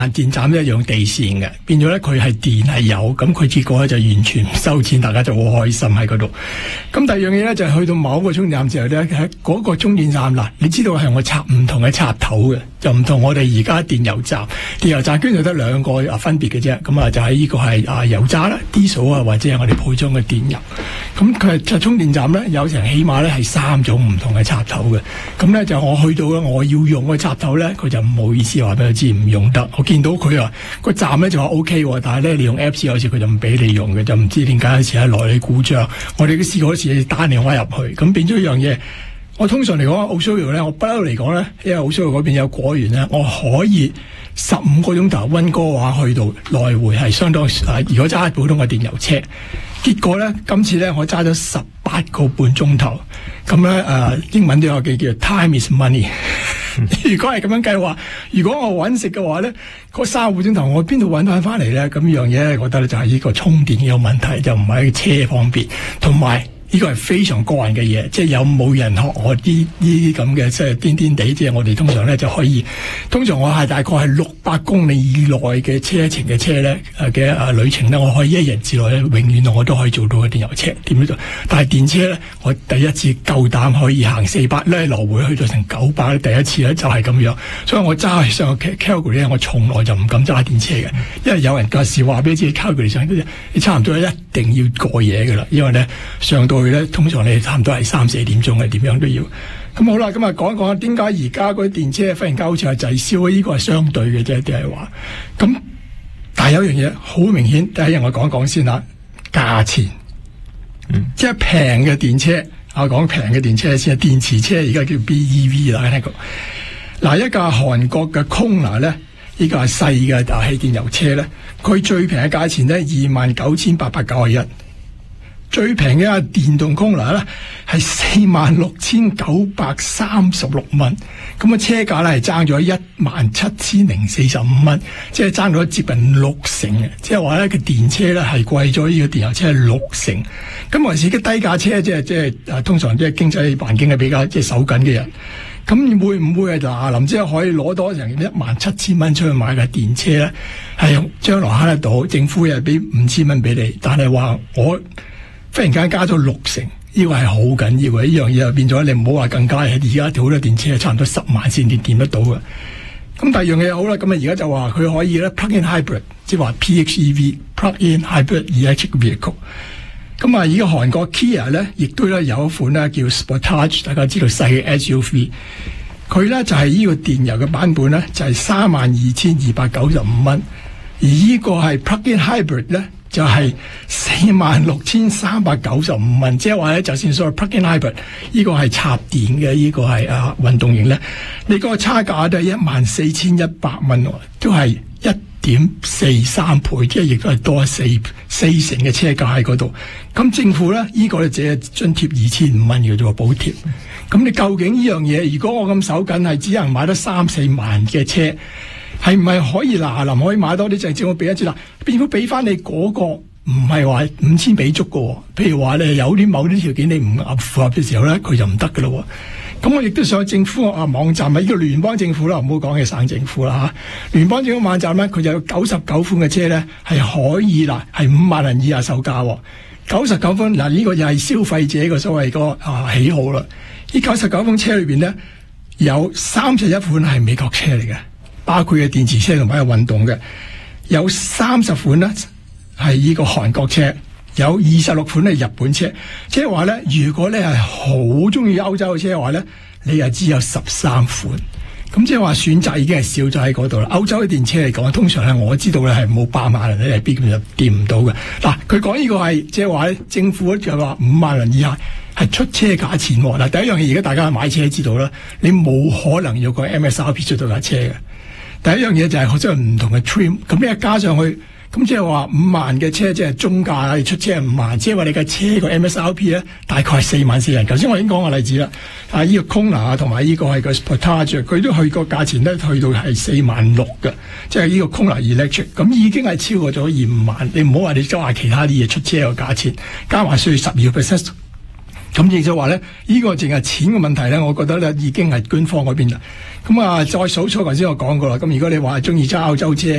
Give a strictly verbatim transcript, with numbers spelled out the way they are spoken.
電站咧用地線嘅，變咗咧佢係電係有，咁佢結果咧就完全唔收錢，大家就好開心喺嗰度。咁第二樣嘢咧就係去到某個充電站之後咧，喺嗰個充電站嗱，你知道係我插唔同嘅插頭嘅，就唔同我哋而家電油站，電油站居然得兩個啊分別嘅啫。咁啊就喺呢個係啊油渣啦、diesel 啊或者係我哋配裝嘅電油。咁佢就充電站咧有成起碼咧係三種唔同嘅插頭嘅。咁咧就我去到咧我要用個插頭咧，佢就唔好意思話俾我知唔用得。我見到佢啊個站咧就話 O K， 但係咧你用 Apps 有時佢就唔俾你用嘅，就唔知點解有時係來你故障。我哋都試過一次單你開入去，咁變咗一樣嘢。我通常嚟講，澳洲咧，我不嬲嚟講咧，因為澳洲嗰邊有果園咧，我可以十五個鐘頭溫哥華去到來回係相當誒。如果揸普通嘅電油車，結果咧今次咧我揸咗十八個半鐘頭，咁咧誒英文都有句叫 time is money。如果係咁樣計劃，如果我揾食嘅話咧，嗰三個鐘頭我邊度揾翻翻嚟咧？咁樣嘢咧，我覺得咧就係呢個充電嘅問題，就唔係車方面，同埋。呢個係非常個人嘅嘢，即係有冇人學我啲呢啲咁嘅，即係癲癲地，即係我哋通常咧就可以，通常我係大概係六百公里以內嘅車程嘅車咧嘅誒旅程咧，我可以一日之內咧，永遠我都可以做到嘅電油車點樣做？但係電車咧，我第一次夠膽可以行四百咧，來回去到成九百，第一次咧就係咁樣，所以我揸上 Calgary 咧，我從來就唔敢揸電車嘅，因為有人嗰時話俾你知 Calgary 上你差唔多一定要過夜㗎啦，因為咧上到。佢咧通常你差唔多係三四點鐘嘅，點樣都要。咁好啦，咁啊講一講點解而家嗰啲電車忽然間好似係滯銷？呢個係相對嘅啫，定係話咁？但係有樣嘢好明顯，第一樣我講一講先啦，價錢，嗯，即係平嘅電車，我講平嘅電車先，電池車而家叫 B E V 啦，聽過？嗱，一架韓國嘅 Kona 咧，呢個係細嘅大氣電油車咧，佢最平嘅價錢咧二萬九千八百九十一。最平嘅一架電動 Kona 咧係四萬六千九百三十六蚊，咁啊車價咧係爭咗一萬七千零四十五蚊，即係爭咗接近六成嘅，即係話咧個電車咧係貴咗呢個電油車係六成。咁還是啲低價車，即係即係啊，通常即係經濟環境係比較即係手緊嘅人，咁會唔會係嗱臨即係可以攞多成一萬七千蚊出去買架電車咧？係將來慳得到，政府又俾五千蚊俾你，但係話我。忽然間加咗六成，呢個係好緊要嘅，呢樣嘢就變咗你唔好話更加，而家好多電車係差唔多十萬先至掂得到嘅。咁第二樣嘢好啦，咁啊而家就話佢可以咧 plug-in hybrid， 即係話 P H E V，plug-in hybrid electric vehicle。咁啊，而家韓國 Kia 咧，亦都咧有一款咧叫 Sportage， 大家知道細嘅 S U V， 佢咧就係呢個電油嘅版本咧就係三萬二千二百九十五蚊，而呢個係 plug-in hybrid 咧。就係四萬六千三百九十五蚊，即係話咧，就算所謂 plug-in hybrid 呢個係插電嘅，呢、這個係啊運動型咧，你嗰個差價都係一萬四千一百蚊，都係一點四三倍，即係亦都係多四四成嘅車價喺嗰度。咁政府咧呢、這個咧只係津貼二千五蚊嘅啫喎，補貼。咁你究竟呢樣嘢，如果我咁手緊係只能買得三四萬嘅車？係唔係可以嗱臨可以買多啲？就係政府俾一次啦，政府俾翻你嗰個唔係話五千俾足嘅。譬如話你有啲某啲條件你唔符合嘅時候咧，佢就唔得嘅咯。咁我亦都上政府啊網站，咪呢個聯邦政府啦，唔好講嘅省政府啦嚇。聯邦政府網站咧，佢就有九十九款嘅車咧係可以嗱係五萬人以下售價。九十九款嗱呢個就係消費者嘅所謂個啊喜好啦。呢九十九款車裏邊咧有三十一款係美國車嚟嘅。包括嘅電池車同埋嘅運動嘅，有三十款呢係呢個韓國車，有二十六款係日本車。即係話咧，如果你係好中意歐洲嘅車嘅話咧，你又只有十三款。咁即係話選擇已經係少咗喺嗰度啦。歐洲嘅電車嚟講，通常係我知道咧係冇百萬人咧係必然就掂唔到嘅。嗱，佢講呢個係即係話咧，政府就話五萬人以下係出車價錢。嗱，第一樣嘢而家大家買車知道啦，你冇可能要個 M S R P 出到架車嘅。第一樣嘢就係好多唔同嘅 trim， 咁你一加上去，咁即係話五萬嘅車即係中價，你出車係五萬，即係話你嘅車個 M S R P 咧大概係四萬四人。頭先我已經講個例子啦，啊呢個 Kona 啊同埋呢個係個 Sportage， 佢都去個價錢咧去到係四萬六嘅，即係呢個 Kona Electric， 咁已經係超過咗二五萬。你唔好話你加埋其他啲嘢出車個價錢，加埋需要十二個 percent。咁亦就話咧，呢、這個淨係錢嘅問題咧，我覺得咧已經係官方嗰邊啦。咁啊，再數錯頭先我講過啦。咁如果你話係中意揸歐洲車。